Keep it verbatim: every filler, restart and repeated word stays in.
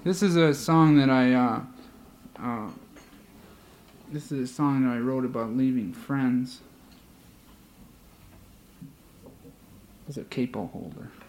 This is a song that I, uh, uh, this is a song that I wrote about leaving friends. It's a capo holder.